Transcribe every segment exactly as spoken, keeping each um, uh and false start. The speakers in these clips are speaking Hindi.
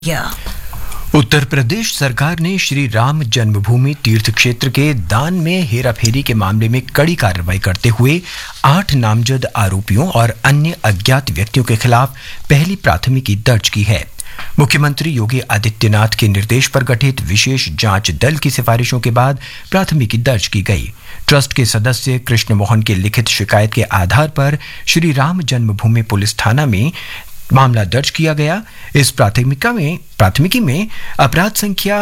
Yeah. उत्तर प्रदेश सरकार ने श्री राम जन्मभूमि तीर्थ क्षेत्र के दान में हेराफेरी के मामले में कड़ी कार्रवाई करते हुए आठ नामजद आरोपियों और अन्य अज्ञात व्यक्तियों के खिलाफ पहली प्राथमिकी दर्ज की है। मुख्यमंत्री योगी आदित्यनाथ के निर्देश पर गठित विशेष जांच दल की सिफारिशों के बाद प्राथमिकी दर्ज की गई। ट्रस्ट के सदस्य कृष्ण मोहन की लिखित शिकायत के आधार पर श्री राम जन्मभूमि पुलिस थाना में मामला दर्ज किया गया। इस प्राथमिका में प्राथमिकी में अपराध संख्या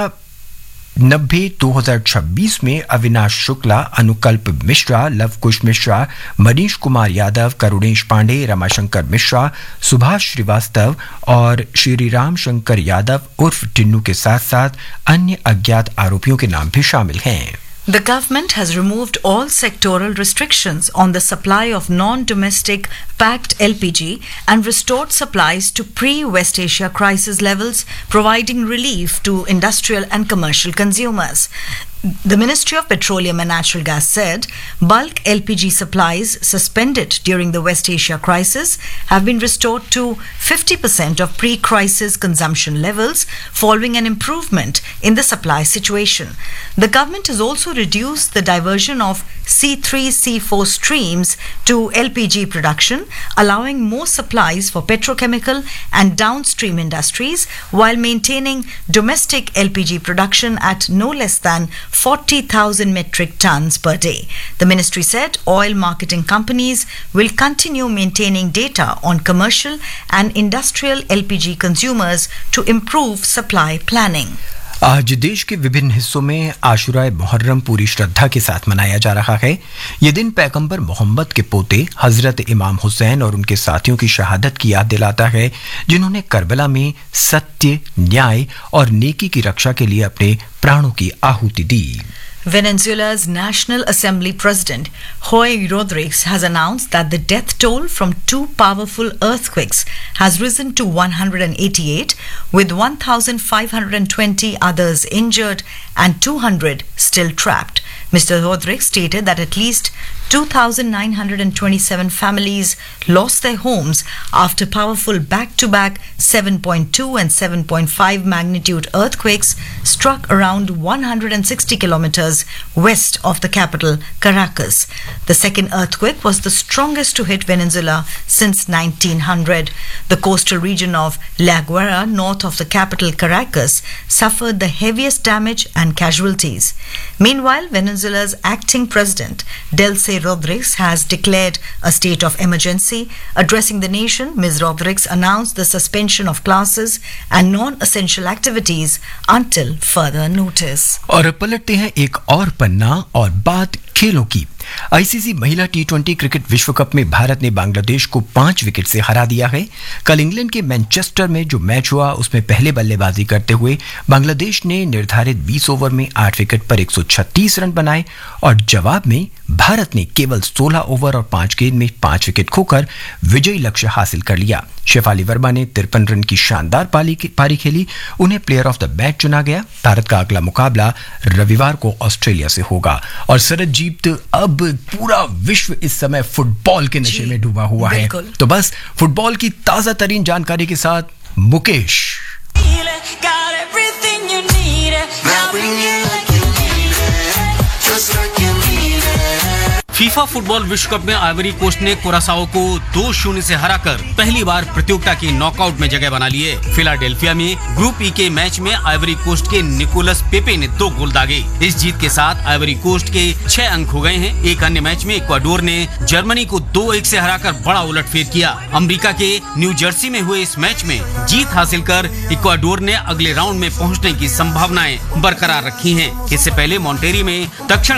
नब्बे दो हजार छब्बीस में अविनाश शुक्ला, अनुकल्प मिश्रा, लवकुश मिश्रा, मनीष कुमार यादव, करुणेश पांडे, रमाशंकर मिश्रा, सुभाष श्रीवास्तव और श्रीराम शंकर यादव उर्फ टिन्नू के साथ साथ अन्य अज्ञात आरोपियों के नाम भी शामिल हैं। The government has removed all sectoral restrictions on the supply of non-domestic packed L P G and restored supplies to pre-West Asia crisis levels, providing relief to industrial and commercial consumers. The Ministry of Petroleum and Natural Gas said bulk L P G supplies suspended during the West Asia crisis have been restored to fifty percent of pre-crisis consumption levels following an improvement in the supply situation. The government has also reduced the diversion of C three C four streams to L P G production, allowing more supplies for petrochemical and downstream industries while maintaining domestic L P G production at no less than forty thousand metric tons per day. The ministry said oil marketing companies will continue maintaining data on commercial and industrial L P G consumers to improve supply planning. आज देश के विभिन्न हिस्सों में आशुराए मुहर्रम पूरी श्रद्धा के साथ मनाया जा रहा है। ये दिन पैगंबर मोहम्मद के पोते हजरत इमाम हुसैन और उनके साथियों की शहादत की याद दिलाता है, जिन्होंने करबला में सत्य, न्याय और नेकी की रक्षा के लिए अपने प्राणों की आहुति दी। Venezuela's National Assembly President Jorge Rodriguez has announced that the death toll from two powerful earthquakes has risen to one hundred eighty-eight, with one thousand five hundred twenty others injured and two hundred still trapped. Mister Rodriguez stated that at least two thousand nine hundred twenty-seven families lost their homes after powerful back-to-back seven point two and seven point five magnitude earthquakes struck around one hundred sixty kilometers west of the capital, Caracas. The second earthquake was the strongest to hit Venezuela since nineteen hundred. The coastal region of La Guaira, north of the capital, Caracas, suffered the heaviest damage and casualties. Meanwhile, Venezuela's acting president, Delcy Rodriguez, has declared a state of emergency. Addressing the nation, Miz Rodriguez announced the suspension of classes and non-essential activities until further notice. और पलटते हैं एक और पन्ना और बात खेलों की। आईसीसी महिला टी ट्वेंटी क्रिकेट विश्व कप में भारत ने बांग्लादेश को पांच विकेट से हरा दिया है। कल इंग्लैंड के मैनचेस्टर में जो मैच हुआ उसमें पहले बल्लेबाजी करते हुए बांग्लादेश ने निर्धारित बीस ओवर में आठ विकेट पर एक सौ छत्तीस रन बनाए और जवाब में भारत ने केवल सोलह ओवर और पांच गेंद में पांच विकेट खोकर विजयी लक्ष्य हासिल कर लिया। शेफाली वर्मा ने तिरपन रन की शानदार पारी खेली, उन्हें प्लेयर ऑफ द मैच चुना गया। भारत का अगला मुकाबला रविवार को ऑस्ट्रेलिया से होगा। और सरजीत, अब पूरा विश्व इस समय फुटबॉल के नशे में डूबा हुआ है, तो बस फुटबॉल की ताजा तरीन जानकारी के साथ मुकेश। फीफा फुटबॉल विश्व कप में आइवरी कोस्ट ने कुरासाओ को दो शून्य से हराकर पहली बार प्रतियोगिता की नॉकआउट में जगह बना ली है। फिलाडेल्फिया में ग्रुप ई के मैच में आइवरी कोस्ट के निकोलस पेपे ने दो गोल दागे। इस जीत के साथ आइवरी कोस्ट के छह अंक हो गए हैं। एक अन्य मैच में इक्वाडोर ने जर्मनी को दो एक से हराकर बड़ा उलटफेर किया। अमेरिका के न्यू जर्सी में हुए इस मैच में जीत हासिल कर इक्वाडोर ने अगले राउंड में पहुँचने की संभावनाएं बरकरार रखी है। इससे पहले मॉन्टेरी में दक्षिण